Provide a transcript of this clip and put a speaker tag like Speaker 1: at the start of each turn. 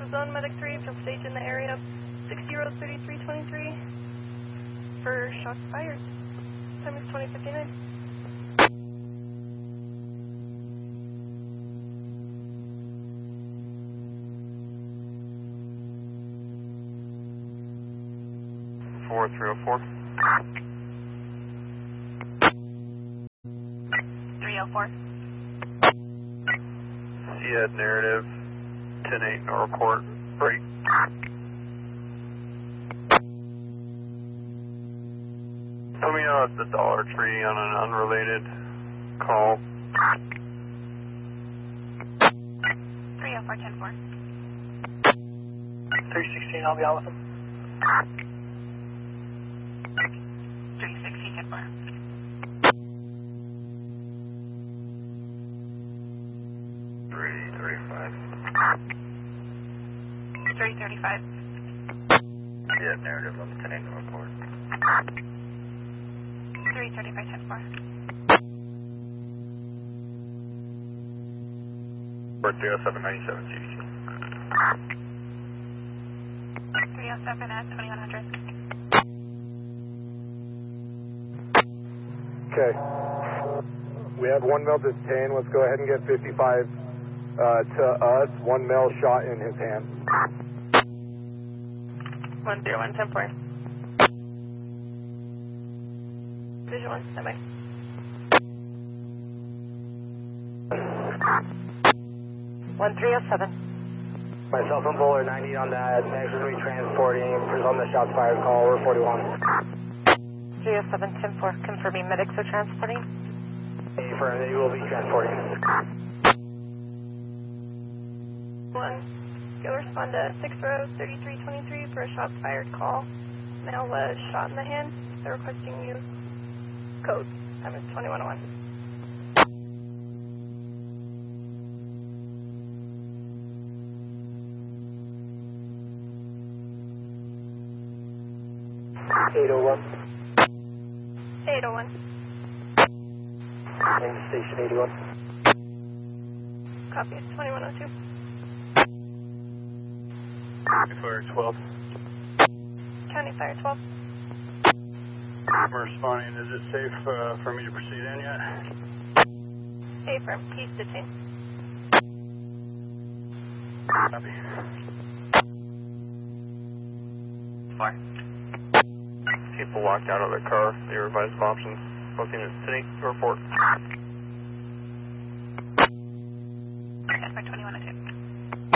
Speaker 1: Zone Medic 3 from stage in the area 603323 for shots fired. Time is 20:59.
Speaker 2: Four 304.
Speaker 1: 304.
Speaker 2: Seahead narrative 10-8 no report. Break. Put me out at the Dollar Tree on an unrelated call.
Speaker 1: 304 10-4.
Speaker 3: 316, I'll be out with them.
Speaker 1: 316 10-4.
Speaker 2: 335.
Speaker 1: 335.
Speaker 2: Seahead narrative 10-8 no report.
Speaker 1: 335 10-4.
Speaker 2: Report 30797 CDC.
Speaker 1: 307 at 2100.
Speaker 4: Okay. We have one male detained. Let's go ahead and get 55 to us. One male shot in his hand.
Speaker 1: 101 10-4. Vision 1, stand by. 1307.
Speaker 3: Myself and Bowler 90 on that. Next is retransporting. On the shots fired call. We're 41.
Speaker 1: 307 10-4. Confirming medics are transporting.
Speaker 3: Affirm, they will be transporting.
Speaker 1: 1. You'll respond to 6 row 3323 for a shots fired call. Male was shot in the hand. They're requesting you code. Time is 2101.
Speaker 3: $801.
Speaker 1: 801.
Speaker 3: Main station 81.
Speaker 1: Copy. 2102.
Speaker 2: Fire 12.
Speaker 1: County Fire 12.
Speaker 2: I'm responding. Is it safe for me to proceed in yet?
Speaker 1: Affirm. He's detained.
Speaker 2: Copy.
Speaker 1: 4.
Speaker 2: People locked out of their car. The revised options. Looking at city report.